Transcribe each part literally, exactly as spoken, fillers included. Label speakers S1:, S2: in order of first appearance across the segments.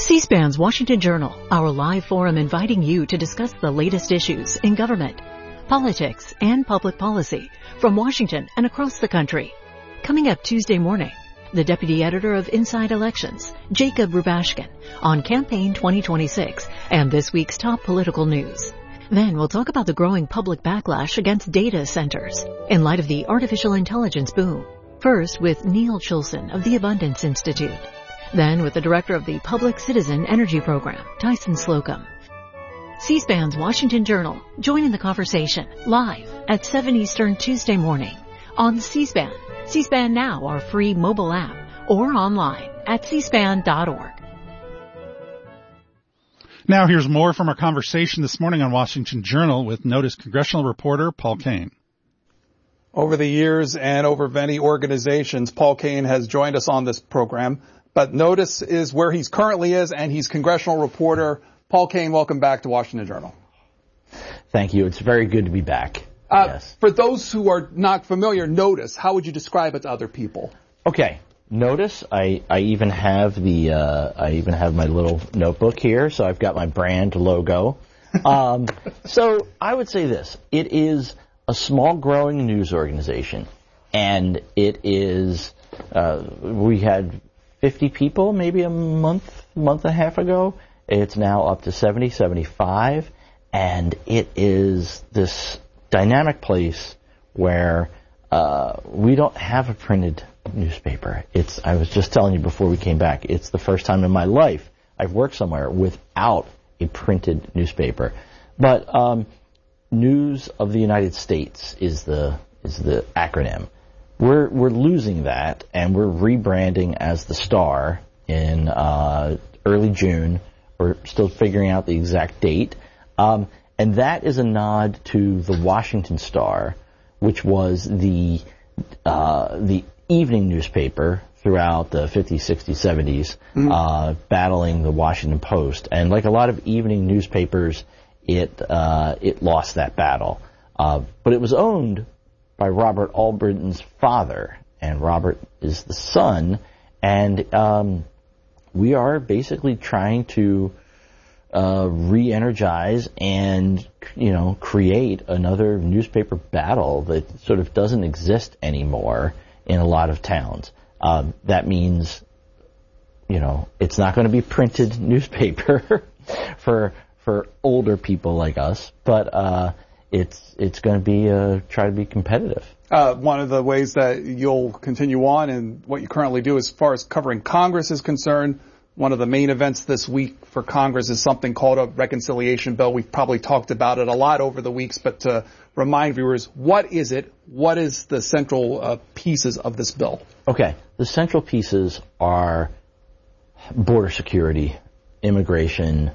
S1: C-SPAN's Washington Journal, our live forum inviting you to discuss the latest issues in government, politics, and public policy from Washington and across the country. Coming up Tuesday morning, the Deputy Editor of Inside Elections, Jacob Rubashkin, on Campaign twenty twenty-six and this week's top political news. Then we'll talk about the growing public backlash against data centers in light of the artificial intelligence boom. First with Neil Chilson of the Abundance Institute. Then with the Director of the Public Citizen Energy Program, Tyson Slocum. C-SPAN's Washington Journal, join in the conversation live at seven Eastern Tuesday morning on C-SPAN, C-SPAN Now, our free mobile app, or online at c span dot org.
S2: Now here's more from our conversation this morning on Washington Journal with Notice congressional reporter Paul Kane.
S3: Over the years and over many organizations, Paul Kane has joined us on this program. But Notice is where he's currently is, and he's congressional reporter. Paul Kane, welcome back to Washington Journal.
S4: Thank you. It's very good to be back.
S3: Uh,
S4: yes.
S3: For those who are not familiar, Notice, how would you describe it to other people?
S4: Okay. Notice, I, I even have the, uh, I even have my little notebook here, so I've got my brand logo. Um, so I would say this. It is a small growing news organization, and it is, uh, we had fifty people maybe a month, month and a half ago. It's now up to seventy, seventy-five, and it is this dynamic place where uh, we don't have a printed newspaper. It's, I was just telling you before we came back, it's the first time in my life I've worked somewhere without a printed newspaper. But um, News of the United States is the is the acronym. We're we're losing that, and we're rebranding as the Star in uh, early June. We're still figuring out the exact date, um, and that is a nod to the Washington Star, which was the uh, the evening newspaper throughout the fifties, sixties, seventies, mm. uh, battling the Washington Post. And like a lot of evening newspapers, it uh, it lost that battle, uh, but it was owned by Robert Allbritton's father, and Robert is the son, and um, we are basically trying to uh, re-energize and, you know, create another newspaper battle that sort of doesn't exist anymore in a lot of towns. Uh, that means, you know, it's not going to be printed newspaper for for older people like us, but uh, it's it's going to be uh, try to be competitive.
S3: Uh, one of the ways that you'll continue on and what you currently do as far as covering Congress is concerned, one of the main events this week for Congress is something called a reconciliation bill. We've probably talked about it a lot over the weeks, but to remind viewers, what is it? What is the central uh, pieces of this bill?
S4: Okay. The central pieces are border security, immigration,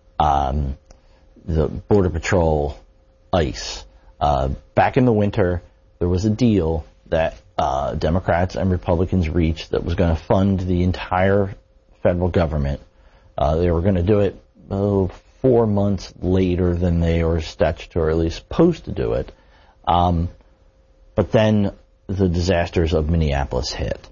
S4: um, the Border Patrol, ICE. Uh, back in the winter, there was a deal that uh, Democrats and Republicans reached that was going to fund the entire federal government. Uh, they were going to do it oh, four months later than they were statutorily supposed to do it. Um, but then the disasters of Minneapolis hit.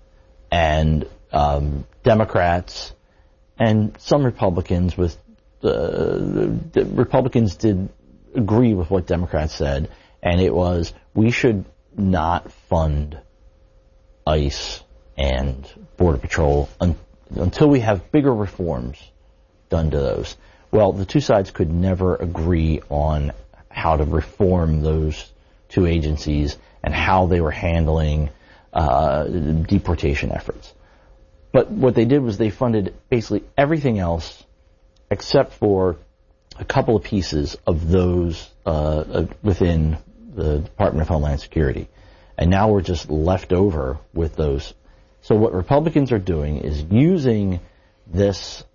S4: And um, Democrats and some Republicans with uh, the, the Republicans did agree with what Democrats said, and it was we should not fund ICE and Border Patrol un- until we have bigger reforms done to those. Well, the two sides could never agree on how to reform those two agencies and how they were handling uh, deportation efforts. But what they did was they funded basically everything else except for a couple of pieces of those uh, within the Department of Homeland Security. And now we're just left over with those. So what Republicans are doing is using this